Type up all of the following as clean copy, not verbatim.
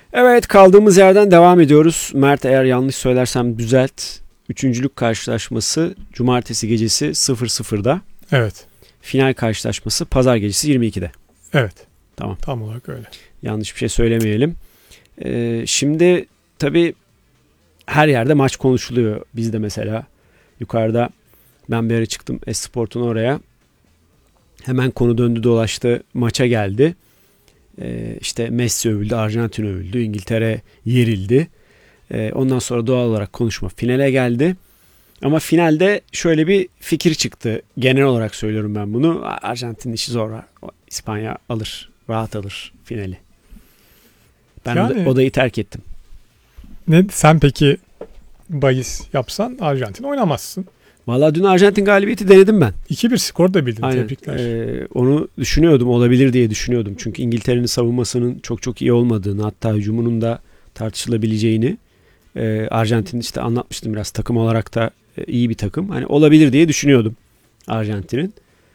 Evet, kaldığımız yerden devam ediyoruz. Mert, eğer yanlış söylersem düzelt. Üçüncülük karşılaşması cumartesi gecesi 00'da. Evet. Final karşılaşması pazar gecesi 22'de. Evet. Tamam. Tam olarak öyle. Yanlış bir şey söylemeyelim. Şimdi tabii her yerde maç konuşuluyor. Biz de mesela yukarıda ben bir ara çıktım Esport'un oraya. Hemen konu döndü dolaştı. Maça geldi. İşte Messi övüldü, Arjantin övüldü, İngiltere yerildi. Ondan sonra doğal olarak konuşma finale geldi. Ama finalde şöyle bir fikir çıktı. Genel olarak söylüyorum ben bunu. Arjantin'in işi zor. İspanya alır, rahat alır finali. Ben yani, odayı terk ettim. Sen peki bahis yapsan Arjantin oynamazsın. Vallahi dün Arjantin galibiyeti denedim ben. 2-1 skor da bildin. Aynen. Tebrikler. Onu düşünüyordum, olabilir diye düşünüyordum. Çünkü İngiltere'nin savunmasının çok iyi olmadığını, hatta hücumunun da tartışılabileceğini, Arjantin işte anlatmıştım biraz, takım olarak da iyi bir takım. Hani olabilir diye düşünüyordum Arjantin'in.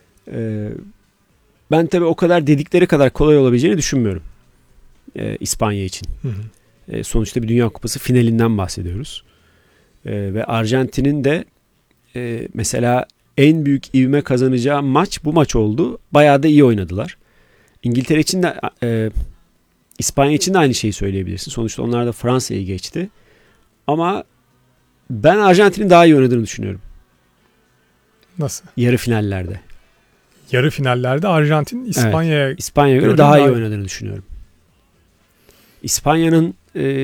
Ben tabii o kadar dedikleri kadar kolay olabileceğini düşünmüyorum İspanya için. Hı hı. Sonuçta bir Dünya Kupası finalinden bahsediyoruz. Ve Arjantin'in de mesela en büyük ivme kazanacağı maç bu maç oldu. Bayağı da iyi oynadılar. İngiltere için de İspanya için de aynı şeyi söyleyebilirsin. Sonuçta onlar da Fransa'yı geçti. Ama ben Arjantin'in daha iyi oynadığını düşünüyorum. Nasıl? Yarı finallerde. Yarı finallerde Arjantin İspanya'ya göre daha iyi oynadığını düşünüyorum. İspanya'nın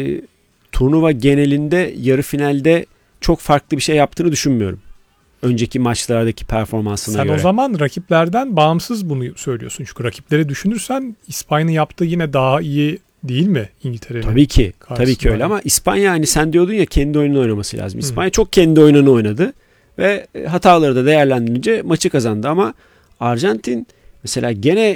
turnuva genelinde yarı finalde çok farklı bir şey yaptığını düşünmüyorum. Önceki maçlardaki performansına Sen göre. o zaman rakiplerden bağımsız bunu söylüyorsun. Çünkü rakipleri düşünürsen İspanya'nın yaptığı yine daha iyi değil mi İngiltere'nin? Tabii ki. Tabii ki öyle ama İspanya, hani sen diyordun ya, kendi oyununu oynaması lazım. İspanya çok kendi oyununu oynadı ve hataları da değerlendirince maçı kazandı ama Arjantin mesela gene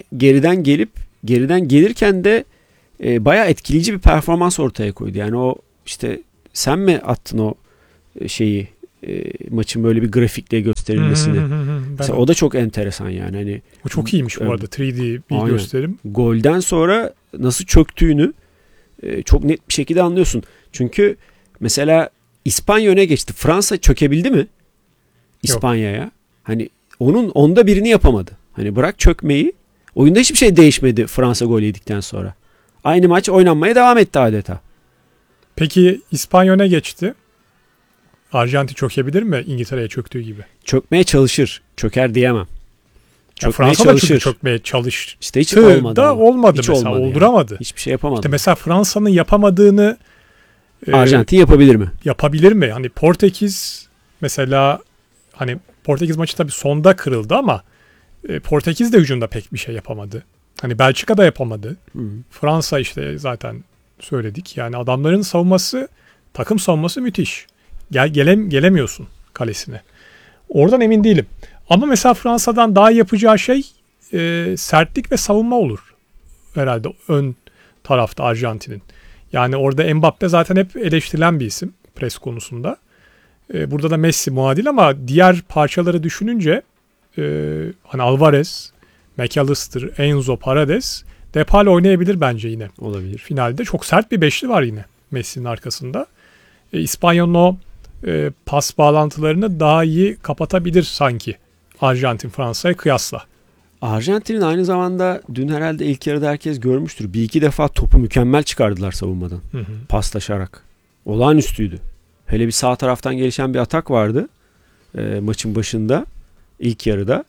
geriden gelirken de bayağı etkileyici bir performans ortaya koydu. Yani o işte, sen mi attın o şeyi, maçın böyle bir grafikle gösterilmesini? Mesela o da çok enteresan yani. Hani o çok iyiymiş bu arada, 3D bir gösterim. Golden sonra nasıl çöktüğünü çok net bir şekilde anlıyorsun. Çünkü mesela İspanya öne geçti. Fransa çökebildi mi İspanya'ya? Hani onun onda birini yapamadı. Hani bırak çökmeyi. Oyunda hiçbir şey değişmedi Fransa gol yedikten sonra. Aynı maç oynanmaya devam etti adeta. Peki İspanya öne geçti. Arjantin çökebilir mi İngiltere'ye çöktüğü gibi? Çökmeye çalışır. Çöker diyemem. Fransa da çökmeye çalıştı. İşte hiç olmadı. Olmadı hiç mesela. Olduramadı. Yani. Hiçbir şey yapamadı. İşte mesela Fransa'nın yapamadığını Arjantin yapabilir mi? Yapabilir mi? Hani Portekiz mesela, hani Portekiz maçı tabii sonda kırıldı ama Portekiz de hücumda pek bir şey yapamadı. Hani Belçika da yapamadı. Fransa işte zaten söyledik. Yani adamların savunması, takım savunması müthiş. Gelemiyorsun kalesine. Oradan emin değilim. Ama mesela Fransa'dan daha yapacağı şey sertlik ve savunma olur. Herhalde ön tarafta Arjantin'in. Yani orada Mbappe zaten hep eleştirilen bir isim pres konusunda. Burada da Messi muadil ama diğer parçaları düşününce hani Alvarez, McAllister, Enzo, Paredes, Depay oynayabilir bence yine. Olabilir. Finalde çok sert bir beşli var yine Messi'nin arkasında. İspanya'nın o pas bağlantılarını daha iyi kapatabilir sanki Arjantin Fransa'ya kıyasla. Arjantin'in aynı zamanda dün herhalde ilk yarıda herkes görmüştür. Bir iki defa topu mükemmel çıkardılar savunmadan. Paslaşarak. Olağanüstüydü. Hele bir sağ taraftan gelişen bir atak vardı. Maçın başında. İlk yarıda.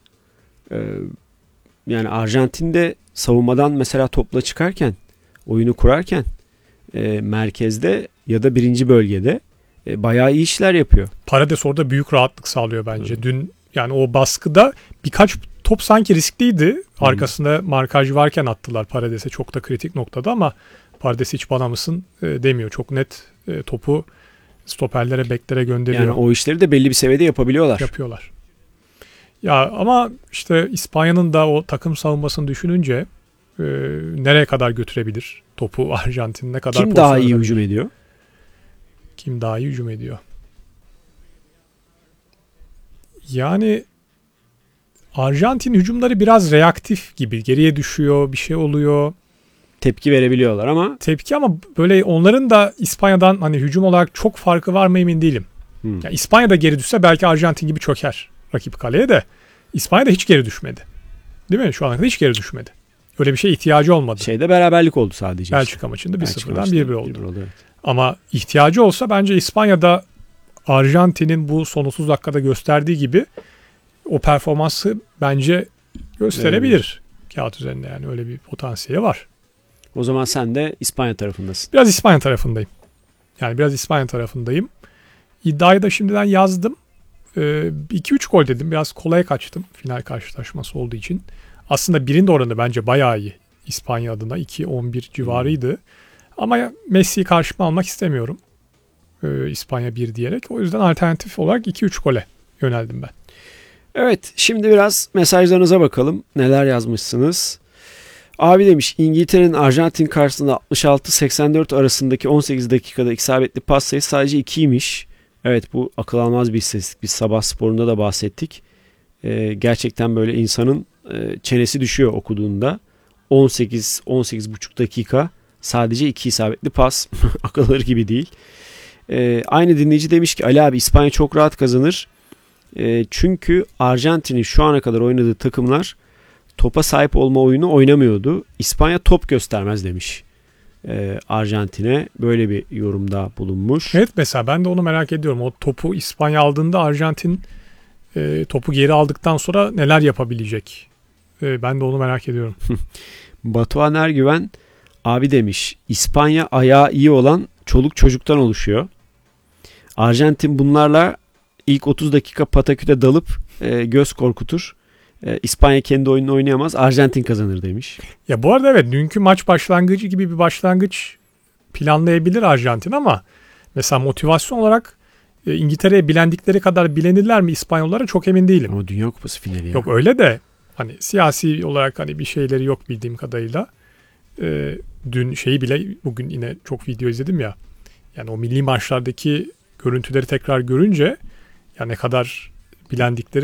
Yani Arjantin'de savunmadan mesela topla çıkarken, oyunu kurarken merkezde ya da birinci bölgede bayağı iyi işler yapıyor. Paredes orada büyük rahatlık sağlıyor bence. Dün yani o baskıda birkaç top sanki riskliydi. Arkasında markaj varken attılar Paredes'e çok da kritik noktada ama Paredes hiç bana mısın demiyor. Çok net topu stoperlere, beklere gönderiyor. Yani o işleri de belli bir seviyede yapabiliyorlar. Yapıyorlar. Ya ama işte İspanya'nın da o takım savunmasını düşününce nereye kadar götürebilir topu Arjantin, ne kadar kim daha iyi hücum ediyor? Kim daha iyi hücum ediyor? Yani Arjantin hücumları biraz reaktif gibi. Geriye düşüyor, bir şey oluyor. tepki verebiliyorlar ama Tepki ama böyle onların da İspanya'dan hani hücum olarak çok farkı var mı emin değilim. Yani İspanya'da geri düşse belki Arjantin gibi çöker rakip kaleye de. İspanya'da hiç geri düşmedi. Değil mi? Şu ana kadar hiç geri düşmedi. Öyle bir şeye ihtiyacı olmadı. beraberlik oldu sadece. Belçika maçında 1-0'dan 1-1 oldu. 1-1 oldu, evet. Ama ihtiyacı olsa bence İspanya'da Arjantin'in bu son 30 dakikada gösterdiği gibi o performansı bence gösterebilir. Kağıt üzerinde yani öyle bir potansiyeli var. O zaman sen de İspanya tarafındasın. Biraz İspanya tarafındayım. Yani biraz İspanya tarafındayım. İddiayı da şimdiden yazdım. 2-3 gol dedim. Biraz kolaya kaçtım final karşılaşması olduğu için. Aslında birin de oranı bence bayağı iyi. İspanya adına 2-11 civarıydı. Ama Messi'yi karşıma almak istemiyorum. İspanya 1 diyerek. O yüzden alternatif olarak 2-3 gole yöneldim ben. Evet, şimdi biraz mesajlarınıza bakalım. Neler yazmışsınız? Abi demiş, İngiltere'nin Arjantin karşısında 66-84 arasındaki 18 dakikada isabetli pas sayısı sadece 2'ymiş. Evet, bu akıl almaz bir istatistik. Biz sabah sporunda da bahsettik. Gerçekten böyle insanın çenesi düşüyor okuduğunda. 18-18,5 dakika sadece 2 isabetli pas. Akıl alır gibi değil. Aynı dinleyici demiş ki Ali abi İspanya çok rahat kazanır. Çünkü Arjantin'in şu ana kadar oynadığı takımlar topa sahip olma oyunu oynamıyordu. İspanya top göstermez demiş. Arjantin'e böyle bir yorumda bulunmuş. Evet, mesela ben de onu merak ediyorum. O topu İspanya aldığında Arjantin topu geri aldıktan sonra neler yapabilecek? Ben de onu merak ediyorum. Batuhan Ergüven abi demiş, İspanya ayağı iyi olan çoluk çocuktan oluşuyor. Arjantin bunlarla ilk 30 dakika pataküte dalıp göz korkutur. İspanya kendi oyununu oynayamaz. Arjantin kazanır demiş. Ya bu arada evet, dünkü maç başlangıcı gibi bir başlangıç planlayabilir Arjantin ama mesela motivasyon olarak İngiltere'ye bilendikleri kadar bilenirler mi İspanyollara çok emin değilim. Ama Dünya Kupası finali ya. Yok öyle de hani siyasi olarak hani bir şeyleri yok bildiğim kadarıyla. Dün şeyi bile, bugün yine çok video izledim ya. Yani o milli maçlardaki görüntüleri tekrar görünce ya ne kadar bilendikleri